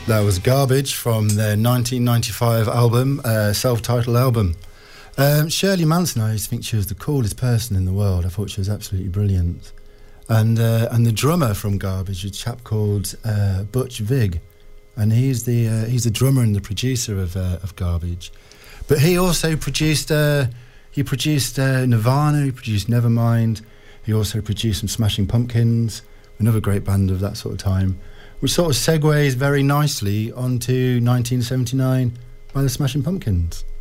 That was Garbage from their 1995 album, self-titled album. Shirley Manson, I used to think she was the coolest person in the world. I thought she was absolutely brilliant. And the drummer from Garbage is a chap called Butch Vig, and he's the drummer and the producer of Garbage. But he also produced Nirvana, he produced Nevermind, he also produced some Smashing Pumpkins, another great band of that sort of time, which sort of segues very nicely onto 1979 by the Smashing Pumpkins.